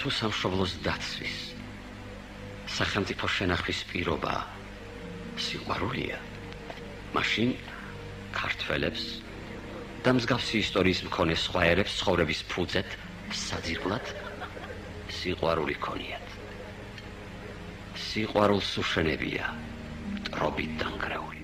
თუ სამშობლოს დაცვის, სახელმწიფო შენახვის პირობა სიყვარულია, მაშინ ქართველებს და მსგავსი ისტორიის მქონე სხვა ერებს ცხოვრების ფუძედ საძირკვლად სიყვარული ქონიათ. სიყვარულს უშენებია მტრობით დანგრეული.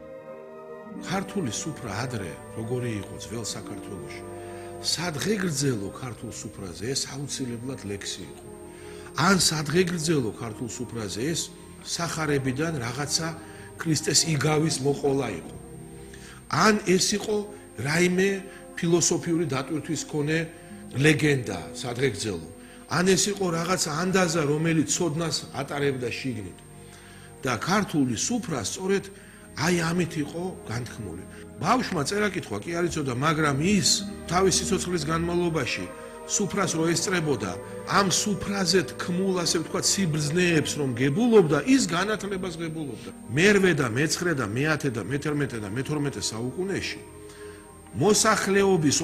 ქართული სუფრა ადრე როგორი იყო ძველ საქართველოში? სადღეგრძელო ქართულ სუფრაზე ეს აუცილებლად ლექსი იყო. ან სადღეგრძელო ქართულ სუფრაზე ეს სახარებიდან რაღაცა ქრისტეს იგავის მოყოლა იყო. ან ეს იყო რაიმე ფილოსოფიური დატვირთვის მქონე ლეგენდა სადღეგრძელო. ან ეს იყო რაღაცა ანდაზა, რომელიც ცოდნას ატარებდა შიგნით. და ქართული სუფრა სწორედ აი ამით იყო განთქმული. ბავშვმა წერა-კითხვა კი არ იცოდა, მაგრამ ის თავისი სიცოცხლის განმავლობაში სუფრას რო ესწრებოდა, ამ სუფრაზე თქმულ, ასე ვთქვათ, სიბრძნეებს რომ გებულობდა, ის განათლებას გებულობდა. მერვე და მეცხრე და მეათე და მე-11 და მე-12 საუკუნეში მოსახლეობის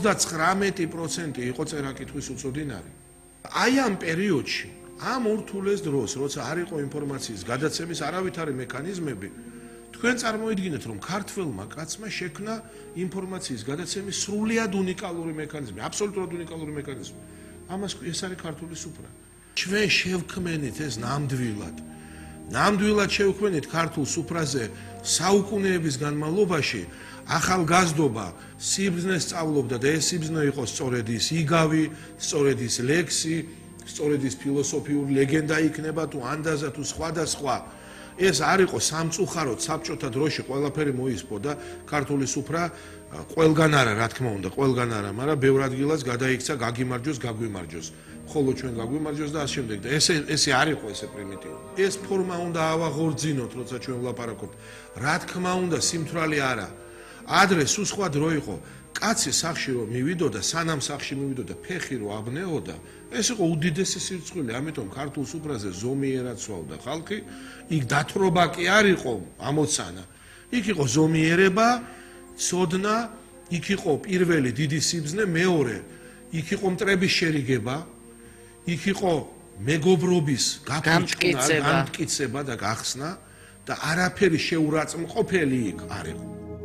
99% იყო წერა-კითხვის უწოდინარი. აი ამ პერიოდში, ამ ურთულეს დროს, როცა არ იყო ინფორმაციის გადაცემის არავითარი მექანიზმები, თქვენ წარმოიდგინეთ, რომ ქართველმა კაცმა შექმნა ინფორმაციის გადაცემის სრულიად უნიკალური მექანიზმი, აბსოლუტურად უნიკალური მექანიზმი. ამას ეს არის ქართული სუფრა. ჩვენ შევქმნით ეს ნამდვილად. ნამდვილად შევქმნით ქართულ სუფრაზე საუკუნეების განმავლობაში ახალგაზრდობა სიბრძნეს სწავლობდა და ეს სიბრძნე იყო სწორედ ის იგავი, სწორედ ის ლექსი, სწორედ ის ფილოსოფიური ლეგენდა იქნება თუ ანდაზა თუ სხვა და სხვა. ეს არ იყო სამწუხაროდ საბჭოთა დროში ყველაფერი მოისპო და ქართული სუფრა ყველგან არა, რა თქმა უნდა, ყველგან არა, მაგრამ ბევრ ადგილას გადაიქცა გაგიმარჯოს, გაგვიმარჯოს. ხოლო ჩვენ გაგვიმარჯოს და ამ შემდეგ და ესე არ იყო ესე პრიმიტიული. ეს ფორმა უნდა ავაღორძინოთ, როცა ჩვენ ვლაპარაკობთ. რა თქმა უნდა, სიმთვრალე არა. ადრე სულ სხვა დრო იყო. კაცი სახში რომ მივიდოდა, სანამ სახში მივიდოდა, ფეხი რომ აბნეოდა, ეს იყო უდიდესი სირცხვილი, ამიტომ ქართულ სუფრაზე ზომიერად სვავდა ხალხი. იქ დათრობა კი არ იყო ამოცანა. იქ იყო ზომიერება, ცოდნა, იქ იყო პირველი დიდი სიბრძნე, მეორე, იქ იყო მტრების შერიგება, იქ იყო მეგობრობის გამტკიცება და გახსნა და არაფერი შეურაცხმყოფელი იქ არ იყო.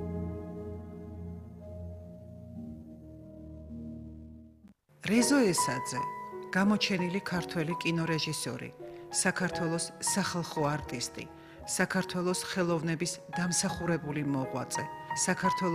რეზო ესაძე, გამოჩენილი ქართველი კინორეჟისორი, საქართველოს სახალხო არტისტი, საქართველოს ხელოვნების დამსახურებული მოღვაწე, საქართველოს